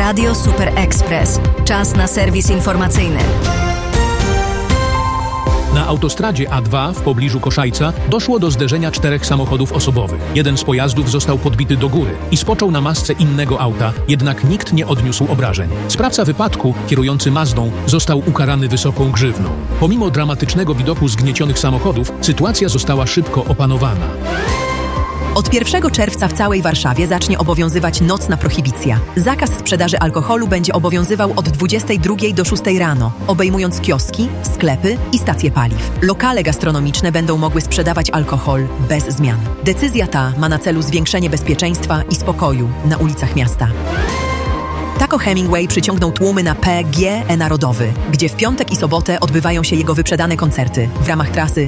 Radio Super Express. Czas na serwis informacyjny. Na autostradzie A2 w pobliżu Koszajca doszło do zderzenia 4 samochodów osobowych. Jeden z pojazdów został podbity do góry i spoczął na masce innego auta, jednak nikt nie odniósł obrażeń. Sprawca wypadku, kierujący Mazdą, został ukarany wysoką grzywną. Pomimo dramatycznego widoku zgniecionych samochodów, sytuacja została szybko opanowana. Od 1 czerwca w całej Warszawie zacznie obowiązywać nocna prohibicja. Zakaz sprzedaży alkoholu będzie obowiązywał od 22 do 6 rano, obejmując kioski, sklepy i stacje paliw. Lokale gastronomiczne będą mogły sprzedawać alkohol bez zmian. Decyzja ta ma na celu zwiększenie bezpieczeństwa i spokoju na ulicach miasta. Taco Hemingway przyciągnął tłumy na PGE Narodowy, gdzie w piątek i sobotę odbywają się jego wyprzedane koncerty w ramach trasy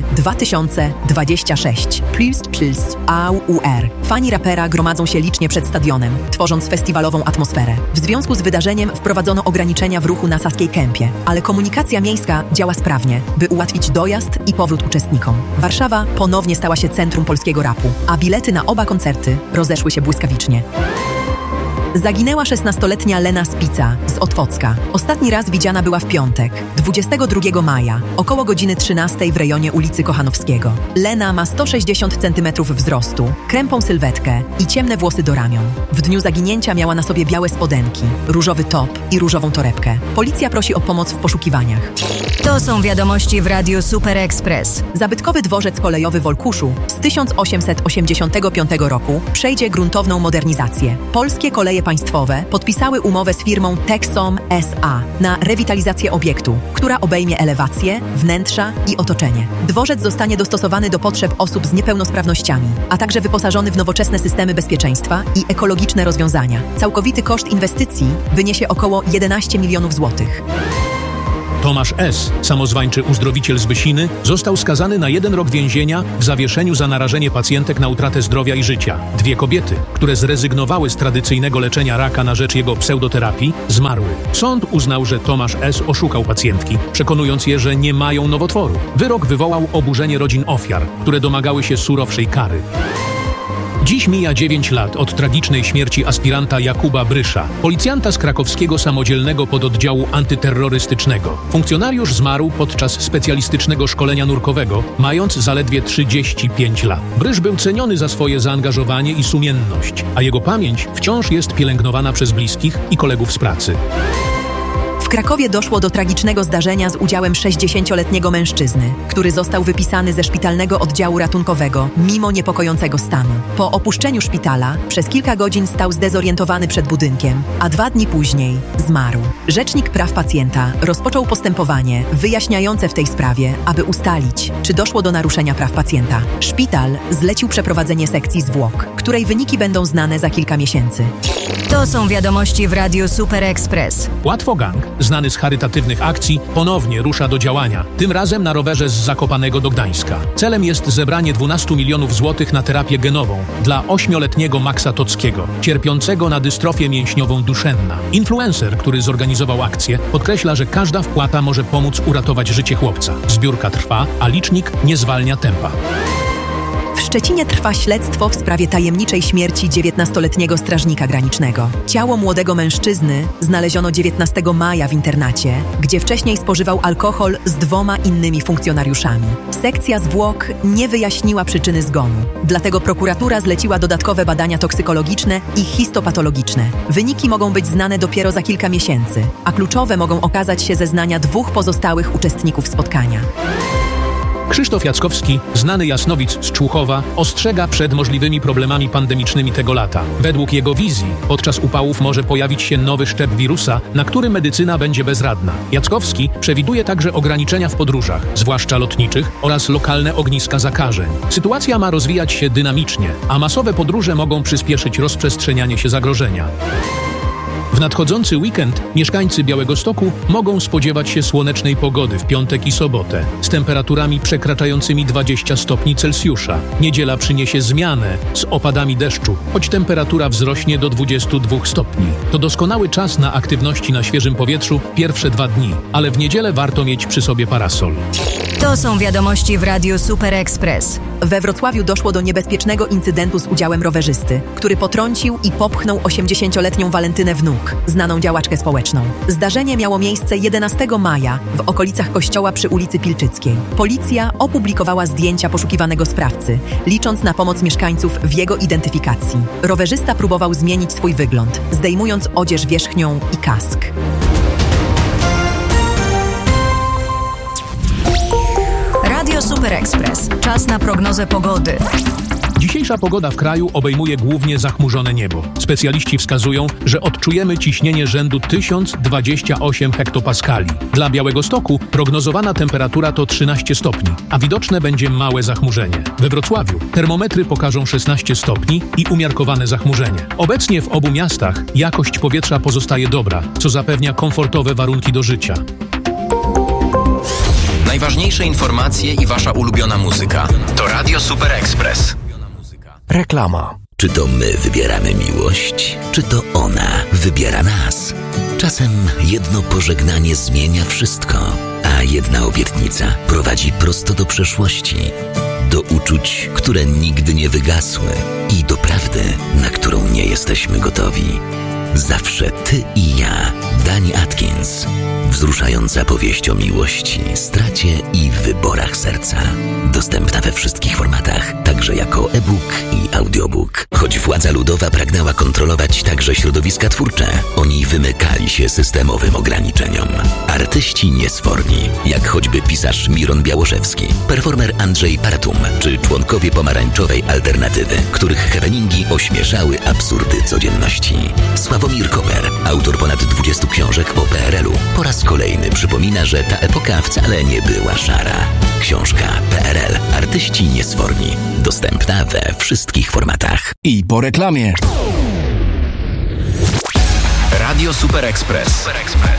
2026 plus AUR. Fani rapera gromadzą się licznie przed stadionem, tworząc festiwalową atmosferę. W związku z wydarzeniem wprowadzono ograniczenia w ruchu na Saskiej Kępie, ale komunikacja miejska działa sprawnie, by ułatwić dojazd i powrót uczestnikom. Warszawa ponownie stała się centrum polskiego rapu, a bilety na oba koncerty rozeszły się błyskawicznie. Zaginęła 16-letnia Lena Spica z Otwocka. Ostatni raz widziana była w piątek, 22 maja, około godziny 13 w rejonie ulicy Kochanowskiego. Lena ma 160 cm wzrostu, krępą sylwetkę i ciemne włosy do ramion. W dniu zaginięcia miała na sobie białe spodenki, różowy top i różową torebkę. Policja prosi o pomoc w poszukiwaniach. To są wiadomości w Radiu Super Express. Zabytkowy dworzec kolejowy w Olkuszu z 1885 roku przejdzie gruntowną modernizację. Polskie Koleje Państwowe podpisały umowę z firmą Texom S.A. na rewitalizację obiektu, która obejmie elewację, wnętrza i otoczenie. Dworzec zostanie dostosowany do potrzeb osób z niepełnosprawnościami, a także wyposażony w nowoczesne systemy bezpieczeństwa i ekologiczne rozwiązania. Całkowity koszt inwestycji wyniesie około 11 milionów złotych. Tomasz S., samozwańczy uzdrowiciel z Bysiny, został skazany na 1 rok więzienia w zawieszeniu za narażenie pacjentek na utratę zdrowia i życia. 2 kobiety, które zrezygnowały z tradycyjnego leczenia raka na rzecz jego pseudoterapii, zmarły. Sąd uznał, że Tomasz S. oszukał pacjentki, przekonując je, że nie mają nowotworu. Wyrok wywołał oburzenie rodzin ofiar, które domagały się surowszej kary. Dziś mija 9 lat od tragicznej śmierci aspiranta Jakuba Brysza, policjanta z krakowskiego samodzielnego pododdziału antyterrorystycznego. Funkcjonariusz zmarł podczas specjalistycznego szkolenia nurkowego, mając zaledwie 35 lat. Brysz był ceniony za swoje zaangażowanie i sumienność, a jego pamięć wciąż jest pielęgnowana przez bliskich i kolegów z pracy. W Krakowie doszło do tragicznego zdarzenia z udziałem 60-letniego mężczyzny, który został wypisany ze szpitalnego oddziału ratunkowego mimo niepokojącego stanu. Po opuszczeniu szpitala przez kilka godzin stał zdezorientowany przed budynkiem, a 2 dni później zmarł. Rzecznik praw pacjenta rozpoczął postępowanie wyjaśniające w tej sprawie, aby ustalić, czy doszło do naruszenia praw pacjenta. Szpital zlecił przeprowadzenie sekcji zwłok, której wyniki będą znane za kilka miesięcy. To są wiadomości w Radiu Super Express. Łatwogang, znany z charytatywnych akcji, ponownie rusza do działania, tym razem na rowerze z Zakopanego do Gdańska. Celem jest zebranie 12 milionów złotych na terapię genową dla 8-letniego Maxa Tockiego, cierpiącego na dystrofię mięśniową Duchenne. Influencer, który zorganizował akcję, podkreśla, że każda wpłata może pomóc uratować życie chłopca. Zbiórka trwa, a licznik nie zwalnia tempa. W Szczecinie trwa śledztwo w sprawie tajemniczej śmierci 19-letniego strażnika granicznego. Ciało młodego mężczyzny znaleziono 19 maja w internacie, gdzie wcześniej spożywał alkohol z 2 innymi funkcjonariuszami. Sekcja zwłok nie wyjaśniła przyczyny zgonu, dlatego prokuratura zleciła dodatkowe badania toksykologiczne i histopatologiczne. Wyniki mogą być znane dopiero za kilka miesięcy, a kluczowe mogą okazać się zeznania 2 pozostałych uczestników spotkania. Krzysztof Jackowski, znany jasnowic z Człuchowa, ostrzega przed możliwymi problemami pandemicznymi tego lata. Według jego wizji podczas upałów może pojawić się nowy szczep wirusa, na który medycyna będzie bezradna. Jackowski przewiduje także ograniczenia w podróżach, zwłaszcza lotniczych, oraz lokalne ogniska zakażeń. Sytuacja ma rozwijać się dynamicznie, a masowe podróże mogą przyspieszyć rozprzestrzenianie się zagrożenia. W nadchodzący weekend mieszkańcy Białegostoku mogą spodziewać się słonecznej pogody w piątek i sobotę z temperaturami przekraczającymi 20 stopni Celsjusza. Niedziela przyniesie zmianę z opadami deszczu, choć temperatura wzrośnie do 22 stopni. To doskonały czas na aktywności na świeżym powietrzu pierwsze 2 dni, ale w niedzielę warto mieć przy sobie parasol. To są wiadomości w Radiu Super Express. We Wrocławiu doszło do niebezpiecznego incydentu z udziałem rowerzysty, który potrącił i popchnął 80-letnią Walentynę Wnuk, znaną działaczkę społeczną. Zdarzenie miało miejsce 11 maja w okolicach kościoła przy ulicy Pilczyckiej. Policja opublikowała zdjęcia poszukiwanego sprawcy, licząc na pomoc mieszkańców w jego identyfikacji. Rowerzysta próbował zmienić swój wygląd, zdejmując odzież wierzchnią i kask. Radio Super Express. Czas na prognozę pogody. Dzisiejsza pogoda w kraju obejmuje głównie zachmurzone niebo. Specjaliści wskazują, że odczujemy ciśnienie rzędu 1028 hektopaskali. Dla Białegostoku prognozowana temperatura to 13 stopni, a widoczne będzie małe zachmurzenie. We Wrocławiu termometry pokażą 16 stopni i umiarkowane zachmurzenie. Obecnie w obu miastach jakość powietrza pozostaje dobra, co zapewnia komfortowe warunki do życia. Najważniejsze informacje i wasza ulubiona muzyka to Radio Super Express. Reklama. Czy to my wybieramy miłość, czy to ona wybiera nas? Czasem jedno pożegnanie zmienia wszystko, a jedna obietnica prowadzi prosto do przeszłości, do uczuć, które nigdy nie wygasły i do prawdy, na którą nie jesteśmy gotowi. Zawsze ty i ja. Dani Atkins. Wzruszająca powieść o miłości, stracie i wyborach serca. Dostępna we wszystkich formatach, także jako e-book i audiobook. Choć władza ludowa pragnęła kontrolować także środowiska twórcze, oni wymykali się systemowym ograniczeniom. Artyści niesforni, jak choćby pisarz Miron Białoszewski, performer Andrzej Partum, czy członkowie pomarańczowej alternatywy, których happeningi ośmieszały absurdy codzienności. Sławomir Koper, autor ponad 20 książek o PRL-u, po raz kolejny przypomina, że ta epoka wcale nie była szara. Książka PRL. Artyści niesforni. Dostępna we wszystkich formatach. I po reklamie. Radio Super Express.